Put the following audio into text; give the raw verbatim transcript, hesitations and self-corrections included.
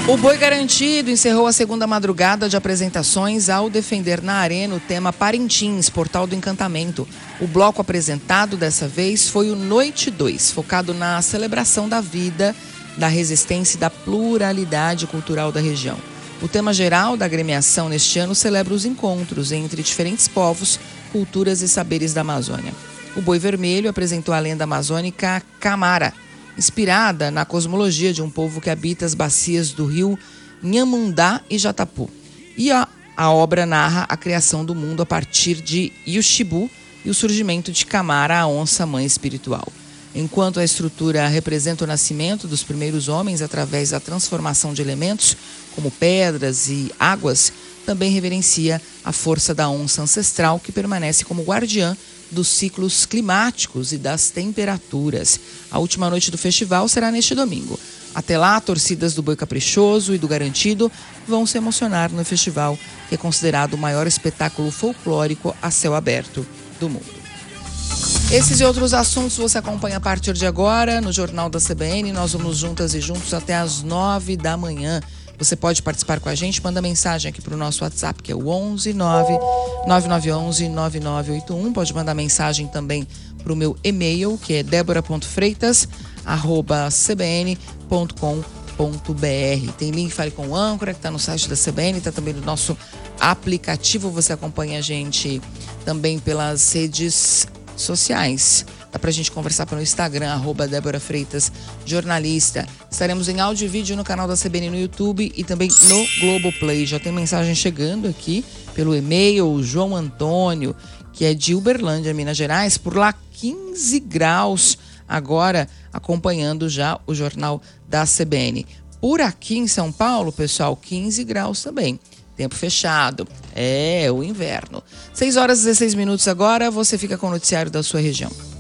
O Boi Garantido encerrou a segunda madrugada de apresentações ao defender na Arena o tema Parintins, Portal do Encantamento. O bloco apresentado dessa vez foi o Noite dois, focado na celebração da vida, da resistência e da pluralidade cultural da região. O tema geral da agremiação neste ano celebra os encontros entre diferentes povos, culturas e saberes da Amazônia. O Boi Vermelho apresentou a lenda amazônica Camara, inspirada na cosmologia de um povo que habita as bacias do rio Nhamundá e Jatapu. E a, a obra narra a criação do mundo a partir de Yuxibu e o surgimento de Camara, a onça-mãe espiritual. Enquanto a estrutura representa o nascimento dos primeiros homens através da transformação de elementos, como pedras e águas, também reverencia a força da onça ancestral que permanece como guardiã dos ciclos climáticos e das temperaturas. A última noite do festival será neste domingo. Até lá, torcidas do Boi Caprichoso e do Garantido vão se emocionar no festival, que é considerado o maior espetáculo folclórico a céu aberto do mundo. Esses e outros assuntos você acompanha a partir de agora no Jornal da C B N. Nós vamos juntas e juntos até às nove da manhã. Você pode participar com a gente, manda mensagem aqui para o nosso WhatsApp, que é o onze nove nove nove um um nove nove oito um. Pode mandar mensagem também para o meu e-mail, que é débora ponto freitas arroba c b n ponto com ponto b r. Tem link Fale com o Âncora, que está no site da C B N, está também no nosso aplicativo. Você acompanha a gente também pelas redes sociais. Dá pra gente conversar pelo Instagram, arroba Débora Freitas Jornalista. Estaremos em áudio e vídeo no canal da C B N no YouTube e também no Globoplay. Já tem mensagem chegando aqui pelo e-mail, o João Antônio, que é de Uberlândia, Minas Gerais. Por lá, quinze graus agora, acompanhando já o Jornal da C B N. Por aqui em São Paulo, pessoal, quinze graus também. Tempo fechado. É, o inverno. seis horas e dezesseis minutos agora, você fica com o noticiário da sua região.